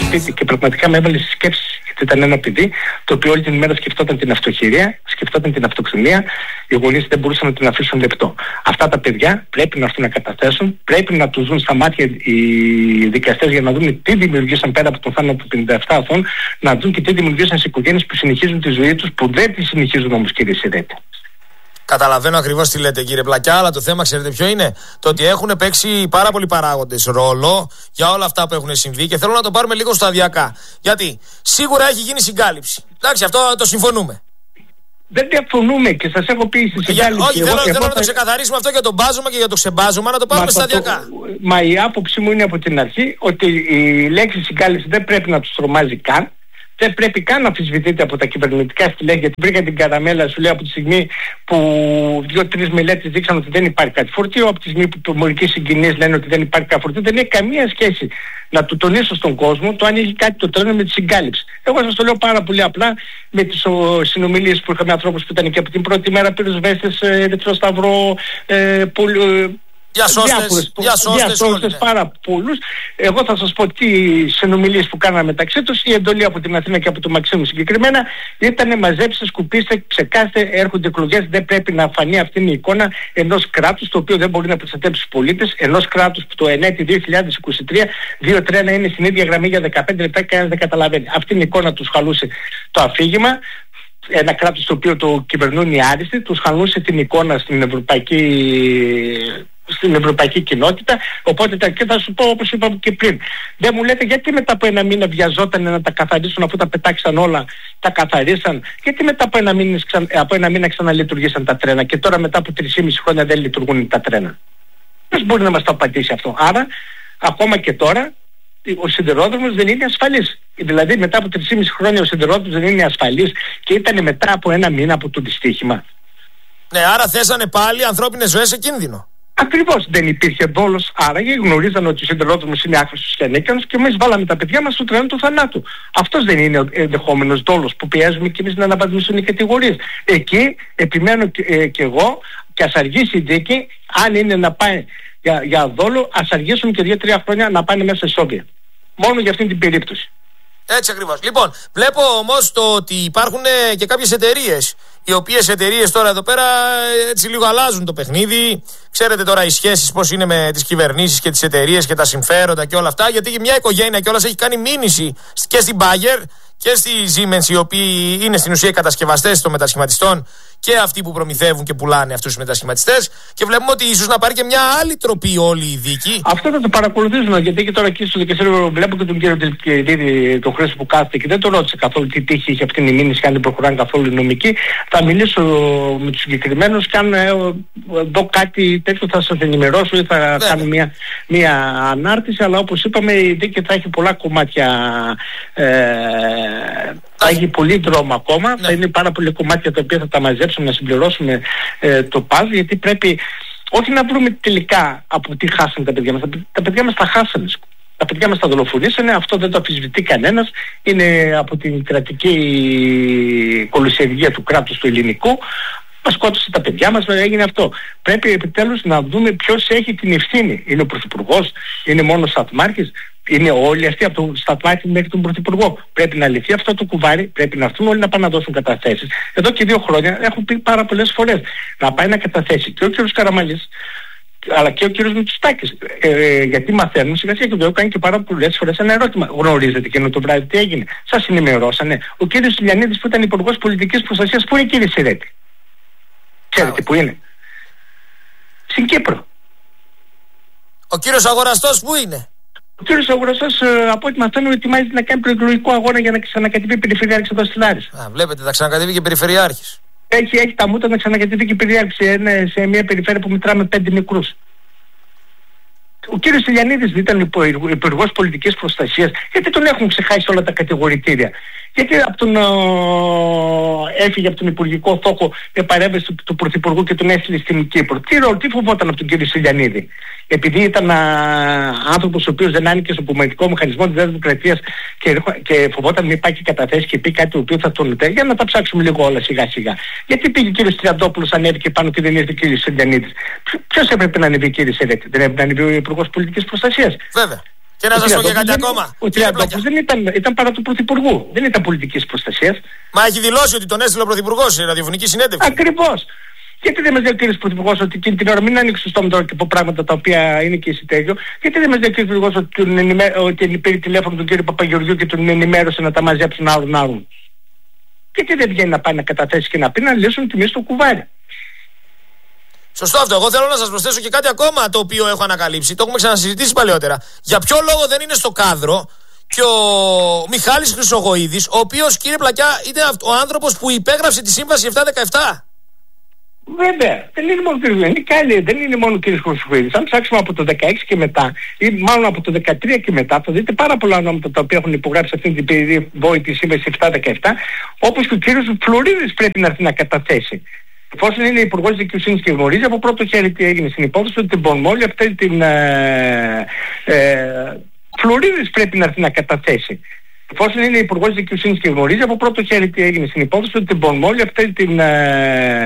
σπίτι και πραγματικά με έβαλε στις σκέψεις. Γιατί ήταν ένα παιδί το οποίο όλη την ημέρα σκεφτόταν την αυτοχειρία, σκεφτόταν την αυτοκτονία. Οι γονείς δεν μπορούσαν να την αφήσουν λεπτό. Αυτά τα παιδιά πρέπει να έρθουν να καταθέσουν, πρέπει να τους δουν στα μάτια οι δικαστές για να δουν τι δημιουργήσαν πέρα από τον θάνατο των 57 αθώων, να δουν και τι δημιουργήσαν σε οικογένειες που συνεχίζουν τη ζωή τους, που δεν τη συνεχίζουν όμως, κύριε Σιρέτη. Καταλαβαίνω ακριβώς τι λέτε, κύριε Πλακιά, αλλά το θέμα, ξέρετε ποιο είναι? Το ότι έχουν παίξει πάρα πολλοί παράγοντες ρόλο για όλα αυτά που έχουν συμβεί και θέλω να το πάρουμε λίγο σταδιακά. Γιατί σίγουρα έχει γίνει συγκάλυψη. Εντάξει, αυτό το συμφωνούμε. Δεν διαφωνούμε και σας έχω πει στη συγκάλυψη. Όχι, θέλω να το ξεκαθαρίσουμε αυτό για το μπάζωμα και για το ξεμπάζωμα, να το πάρουμε σταδιακά. Μα η άποψή μου είναι από την αρχή ότι η λέξη συγκάλυψη δεν πρέπει να τους τρομάζει καν. Δεν πρέπει καν να αμφισβητείται από τα κυβερνητικά στελέχη, γιατί βρήκα την καραμέλα, σου λέει, από τη στιγμή που 2-3 μελέτες δείξαν ότι δεν υπάρχει κάτι φορτίο, από τη στιγμή που μερικοί συγγενείς λένε ότι δεν υπάρχει κάτι φορτίο, δεν έχει καμία σχέση να του τονίσω στον κόσμο το αν έχει κάτι το τρένο με τη συγκάλυψη. Εγώ σας το λέω πάρα πολύ απλά με τις συνομιλίες που είχαμε ανθρώπους που ήταν και από την πρώτη μέρα πυροσβέστες, Ερυθρό Σταυρό, διάσωστες, πάρα πολλούς. Εγώ θα σας πω τι συνομιλίες που κάναμε μεταξύ τους. Η εντολή από την Αθήνα και από το Μαξίμου συγκεκριμένα ήταν μαζέψτε, σκουπίστε, ξεκάστε, έρχονται εκλογές. Δεν πρέπει να φανεί αυτή η εικόνα ενός κράτους το οποίο δεν μπορεί να προστατεύσει τους πολίτες, ενός κράτους που το ενέτη 2023 δύο τρένα είναι στην ίδια γραμμή για 15 λεπτά και κανένας δεν καταλαβαίνει. Αυτή η εικόνα τους χαλούσε το αφήγημα. Ένα κράτος το οποίο το κυβερνούν οι άριστοι, τους χαλούσε την εικόνα στην ευρωπαϊκή κοινότητα. Οπότε και θα σου πω, όπως είπαμε και πριν, δεν μου λέτε γιατί μετά από ένα μήνα βιαζόταν να τα καθαρίσουν, αφού τα πετάξαν όλα, τα καθαρίσαν, γιατί μετά από ένα μήνα ξαναλειτουργήσαν τα τρένα και τώρα μετά από 3,5 χρόνια δεν λειτουργούν τα τρένα? Ποιος μπορεί να μας το απαντήσει αυτό? Άρα ακόμα και τώρα ο σιδηρόδρομος δεν είναι ασφαλής. Δηλαδή μετά από 3,5 χρόνια ο σιδηρόδρομος δεν είναι ασφαλής και ήταν μετά από ένα μήνα από το δυστύχημα. Ναι, άρα θέσανε πάλι ανθρώπινες ζωές σε κίνδυνο. Ακριβώς, δεν υπήρχε δόλος, άραγε γνωρίζαν ότι ο σιδηρόδρομος είναι άχρηστος και ανίκανος και εμείς βάλαμε τα παιδιά μας στο τρένο του θανάτου. Αυτός δεν είναι ο ενδεχόμενος δόλος που πιέζουμε και εμείς να αναβαθμίσουν οι κατηγορίες. Εκεί επιμένω και εγώ, και ας αργήσει η δίκη, αν είναι να πάει για δόλο, ας αργήσουν και 2-3 χρόνια να πάνε μέσα σε Σόβια. Μόνο για αυτήν την περίπτωση. Έτσι ακριβώς. Λοιπόν, βλέπω όμως το ότι υπάρχουν και κάποιες εταιρείες, οι οποίες εταιρείες τώρα εδώ πέρα έτσι λίγο αλλάζουν το παιχνίδι. Ξέρετε τώρα οι σχέσεις πώς είναι με τις κυβερνήσεις και τις εταιρείες και τα συμφέροντα και όλα αυτά. Γιατί μια οικογένεια κιόλας έχει κάνει μήνυση και στην Bayer και στη Siemens, οι οποίοι είναι στην ουσία οι κατασκευαστές των μετασχηματιστών και αυτοί που προμηθεύουν και πουλάνε αυτούς τους μετασχηματιστές. Και βλέπουμε ότι ίσως να πάρει και μια άλλη τροπή όλη η δίκη. Αυτό θα το παρακολουθήσουμε, γιατί και τώρα εκεί στο δικαστήριο βλέπω και τον κύριο Τελκυδίδη, τον Χρήστο που κάθεται και δεν το ρώτησε καθόλου τι τύχη είχε αυτή η μήνυση, αν δεν προχωράνε καθόλου οι νομικοί. Θα μιλήσω με τους συγκεκριμένους και αν δω κάτι τέτοιο θα σας ενημερώσω ή θα κάνω μια ανάρτηση. Αλλά όπως είπαμε η δίκη θα έχει πολλά κομμάτια. Θα έχει πολύ δρόμο ακόμα. Θα είναι πάρα πολλά κομμάτια τα οποία θα τα μαζέψουμε να συμπληρώσουμε το παζλ, γιατί πρέπει όχι να βρούμε τελικά από τι χάσανε τα παιδιά μας. Τα παιδιά μας τα χάσανε. Τα παιδιά μας τα δολοφονήσανε, αυτό δεν το αμφισβητεί κανένας. Είναι από την κρατική κολυσιεργία του κράτους του ελληνικού. Μας σκότωσε τα παιδιά μας, έγινε αυτό. Πρέπει επιτέλους να δούμε ποιος έχει την ευθύνη. Είναι ο Πρωθυπουργός, είναι μόνο ο Σταθμάρχης, είναι όλοι αυτοί από τον Σταθμάρχη μέχρι τον Πρωθυπουργό. Πρέπει να λυθεί αυτό το κουβάρι, πρέπει να έρθουν όλοι να πάνε να δώσουν καταθέσεις. Εδώ και 2 χρόνια έχουν πει πάρα πολλές φορές να πάει να καταθέσει και ο κ. Καραμανλής αλλά και ο κ. Μητσοτάκης. Γιατί μαθαίνουν σιγά σιγά και το κάνει και πάρα πολλές φορές ένα ερώτημα. Γνωρίζετε εκείνο το βράδυ τι έγινε? Σας ενημερώσανε? Ο κ. Στυλιανίδης που ήταν υπουργός πολιτικής προστασίας, πού είναι, κύριε Σιρέτη? Ξέρετε που είναι? Στην Κύπρο. Ο κύριος Αγοραστός που είναι? Ο κύριος Αγοραστός, από ό,τι μαθαίνω, ετοιμάζεται να κάνει προεκλογικό αγώνα για να ξανακατεβεί περιφερειάρχης εδώ στη Λάρισα. Βλέπετε, θα ξανακατεβεί και περιφερειάρχης. Έχει τα μούτα να ξανακατεβεί και περιφερειάρχης σε μια περιφέρεια που μετράμε 5 νεκρούς. Ο κύριος Στυλιανίδης δεν ήταν υπουργός πολιτικής προστασίας? Γιατί τον έχουν ξεχάσει όλα τα κατηγορητήρια? Γιατί έφυγε από τον υπουργικό θόκο με παρέμβαση του Πρωθυπουργού και τον έστειλε στην Κύπρο? Τι φοβόταν από τον κύριο Στυλιανίδη? Επειδή ήταν άνθρωπος ο οποίος δεν άνοιγε στο πολιτικό μηχανισμό της Δημοκρατίας και φοβόταν μην πάει και καταθέσει και πει κάτι το οποίο θα τον για να τα ψάξουμε λίγο όλα σιγά σιγά. Γιατί πήγε ο κύριος Τριαντόπουλος, ανέβηκε πάνω και δεν ήρθε ο κύριος Στυλιανίδης? Ποιος έπρεπε να ανέβει, κύριε Σιρέτη? Δεν έπρεπε να ανέβει ο υπουργός πολιτικής προστασίας? Βέβαια. Και να σας πω και κάτι ακόμα. Ο Τριαντόπουλος δεν ήταν παρά του Πρωθυπουργού. Δεν ήταν πολιτικής προστασίας. Μα έχει δηλώσει ότι τον έστειλε ο Πρωθυπουργός σε ραδιοφωνική συνέντευξη. Ακριβώς. Γιατί δεν μας λέει ο κύριος Πρωθυπουργός ότι εκείνη την ώρα μην ανοίξει το στόμα τώρα και από πράγματα τα οποία είναι και εισιτέριο? Γιατί δεν μας λέει ο κύριος Πρωθυπουργός ότι πήρε τηλέφωνο τον κύριο Παπαγεωργιού και τον ενημέρωσε να τα μαζέψουν άρουν? Γιατί δεν βγαίνει να πάει να καταθέσει και να πει να λύσουν τιμή στο κουβάρι? Σωστό αυτό. Εγώ θέλω να σας προσθέσω και κάτι ακόμα το οποίο έχω ανακαλύψει. Το έχουμε ξανασυζητήσει παλαιότερα. Για ποιο λόγο δεν είναι στο κάδρο και ο Μιχάλης Χρυσογοίδης, ο οποίος, κύριε Πλακιά, είναι ο άνθρωπος που υπέγραψε τη σύμβαση 717. Βέβαια, δεν είναι μόνο δεν είναι μόνο ο κύριος Χρυσογοίδης. Αν ψάξουμε από το 16 και μετά, ή μάλλον από το 13 και μετά, θα δείτε πάρα πολλά ονόματα τα οποία έχουν υπογράψει αυτή την περιβόητη σύμβαση 717, όπως και ο κύριος Φλωρίδης πρέπει να έρθει να καταθέσει. Εφόσον είναι υπουργός δικαιοσύνης και γνωρίζει από πρώτο χέρι τι έγινε στην υπόθεση, ότι την Πονμόλη αυτή την Φλωρίδης πρέπει να έρθει να καταθέσει. Εφόσον είναι υπουργός δικαιοσύνης και γνωρίζει από πρώτο χέρι τι έγινε στην υπόθεση, ότι την Πονμόλη αυτή την